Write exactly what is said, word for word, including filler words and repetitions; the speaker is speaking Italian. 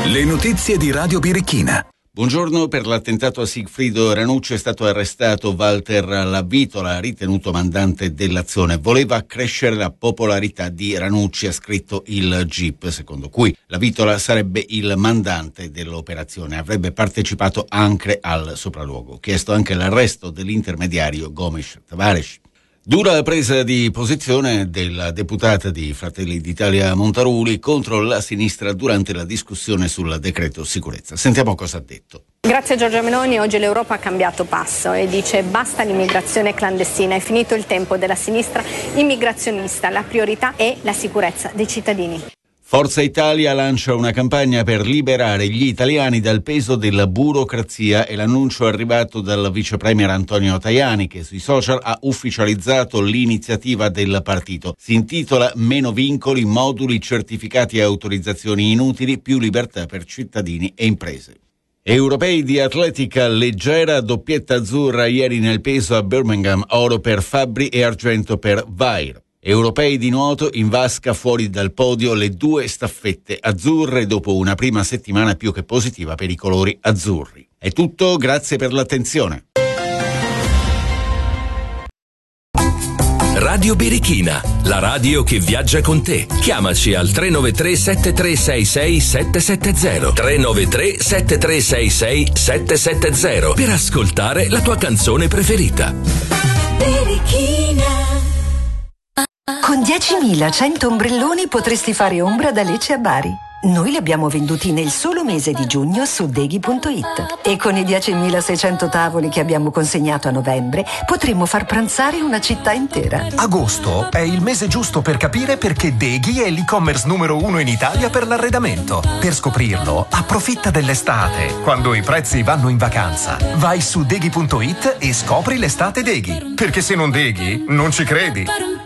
Le notizie di Radio Birichina. Buongiorno. Per l'attentato a Sigfrido Ranucci è stato arrestato Walter Lavitola, ritenuto mandante dell'azione. Voleva accrescere la popolarità di Ranucci, ha scritto il G I P, secondo cui Lavitola sarebbe il mandante dell'operazione. Avrebbe partecipato anche al sopralluogo. Chiesto anche l'arresto dell'intermediario Gomes Tavares. Dura presa di posizione della deputata di Fratelli d'Italia Montaruli contro la sinistra durante la discussione sul decreto sicurezza. Sentiamo cosa ha detto. Grazie a Giorgia Meloni, oggi l'Europa ha cambiato passo e dice basta l'immigrazione clandestina, è finito il tempo della sinistra immigrazionista, la priorità è la sicurezza dei cittadini. Forza Italia lancia una campagna per liberare gli italiani dal peso della burocrazia e l'annuncio arrivato dal vice premier Antonio Tajani, che sui social ha ufficializzato l'iniziativa del partito. Si intitola Meno vincoli, moduli, certificati e autorizzazioni inutili, più libertà per cittadini e imprese. Europei di atletica leggera, doppietta azzurra ieri nel peso a Birmingham, oro per Fabbri e argento per Vair. Europei di nuoto, in vasca fuori dal podio le due staffette azzurre dopo una prima settimana più che positiva per i colori azzurri. È tutto, grazie per l'attenzione. Radio Birichina, la radio che viaggia con te. Chiamaci al tre nove tre sette tre sei sei sette sette zero tre nove tre sette tre sei sei sette sette zero per ascoltare la tua canzone preferita. Birichina. Con diecimilacento ombrelloni potresti fare ombra da Lecce a Bari. Noi li abbiamo venduti nel solo mese di giugno su deghi punto it e con i diecimilaseicento tavoli che abbiamo consegnato a novembre potremmo far pranzare una città intera. Agosto è il mese giusto per capire perché Deghi è l'e-commerce numero uno in Italia per l'arredamento. Per scoprirlo, approfitta dell'estate, quando i prezzi vanno in vacanza. Vai su deghi punto it e scopri l'estate Deghi, perché se non Deghi non ci credi.